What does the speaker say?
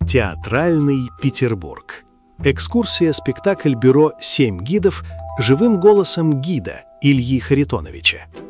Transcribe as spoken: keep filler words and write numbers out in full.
Театральный Петербург. Экскурсия-спектакль бюро «Семь гидов» живым голосом гида Ильи Харитоновича.